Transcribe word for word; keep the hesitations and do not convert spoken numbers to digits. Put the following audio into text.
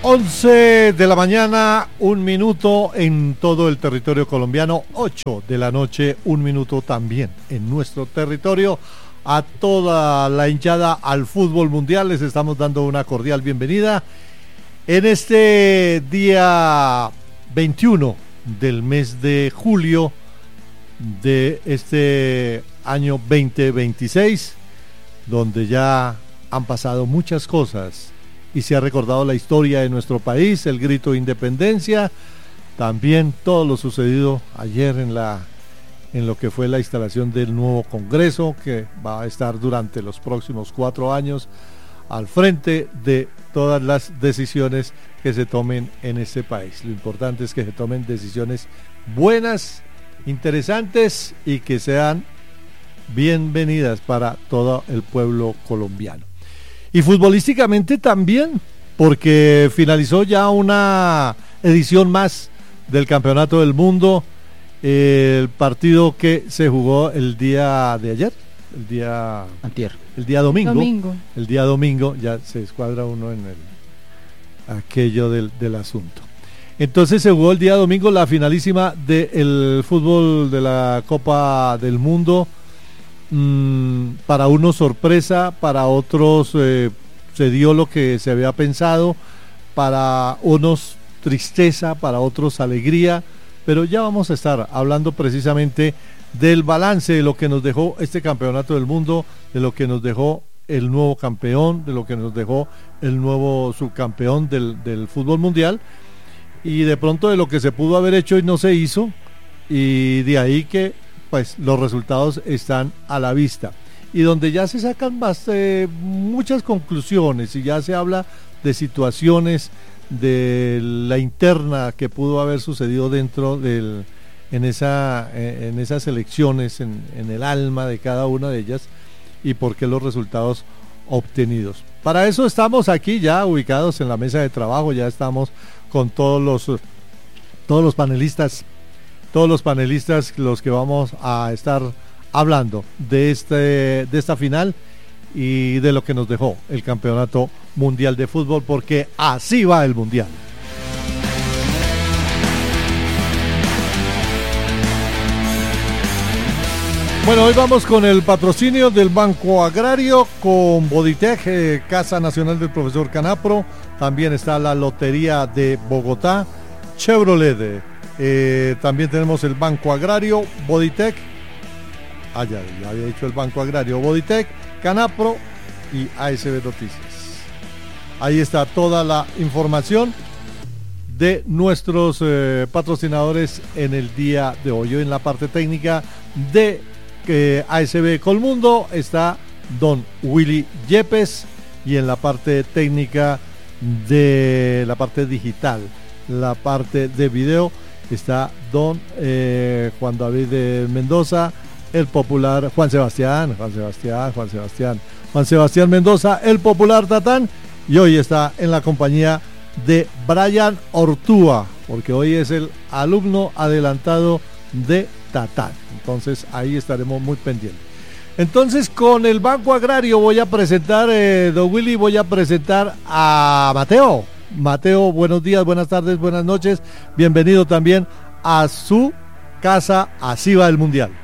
once de la mañana, un minuto en todo el territorio colombiano, ocho de la noche, un minuto también en nuestro territorio. A toda la hinchada al fútbol mundial les estamos dando una cordial bienvenida en este día veintiuno del mes de julio de este año veinte veintiséis, donde ya han pasado muchas cosas y se ha recordado la historia de nuestro país, el grito de independencia, también todo lo sucedido ayer en la en lo que fue la instalación del nuevo Congreso, que va a estar durante los próximos cuatro años al frente de todas las decisiones que se tomen en este país. Lo importante es que se tomen decisiones buenas, interesantes y que sean bienvenidas para todo el pueblo colombiano. Y futbolísticamente también, porque finalizó ya una edición más del Campeonato del Mundo, el partido que se jugó el día de ayer, el día antier, el día domingo, domingo. el día domingo, ya se escuadra uno en el aquello del, del asunto. Entonces se jugó el día domingo la finalísima del fútbol de la Copa del Mundo. Mm, para unos sorpresa, para otros eh, se dio lo que se había pensado, para unos tristeza, para otros alegría, pero ya vamos a estar hablando precisamente del balance de lo que nos dejó este Campeonato del Mundo, de lo que nos dejó el nuevo campeón, de lo que nos dejó el nuevo subcampeón del, del fútbol mundial, y de pronto de lo que se pudo haber hecho y no se hizo, y de ahí que pues los resultados están a la vista, y donde ya se sacan más, eh, muchas conclusiones, y ya se habla de situaciones de la interna que pudo haber sucedido dentro del en esa en esas elecciones, en, en el alma de cada una de ellas, y por qué los resultados obtenidos. Para eso estamos aquí ya ubicados en la mesa de trabajo, ya estamos con todos los todos los panelistas todos los panelistas los que vamos a estar hablando de este de esta final y de lo que nos dejó el Campeonato Mundial de Fútbol, porque así va el Mundial. Bueno, hoy vamos con el patrocinio del Banco Agrario, con Boditec, eh, Casa Nacional del Profesor Canapro, también está la Lotería de Bogotá, Chevrolet, eh, también tenemos el Banco Agrario, Boditec, ah, ya, ya había dicho el Banco Agrario, Boditec, Canapro y A S B Noticias. Ahí está toda la información de nuestros eh, patrocinadores en el día de hoy. Hoy en la parte técnica de eh, A S B Colmundo está don Willy Yepes, y en la parte técnica de la parte digital, la parte de video, está don eh, Juan David de Mendoza, el popular Juan Sebastián, Juan Sebastián, Juan Sebastián, Juan Sebastián Mendoza, el popular Tatán, y hoy está en la compañía de Brian Ortúa, porque hoy es el alumno adelantado de Tatán. Entonces ahí estaremos muy pendientes. Entonces con el Banco Agrario voy a presentar, eh, don Willy, voy a presentar a Mateo. Mateo, buenos días, buenas tardes, buenas noches. Bienvenido también a su casa, así va el Mundial.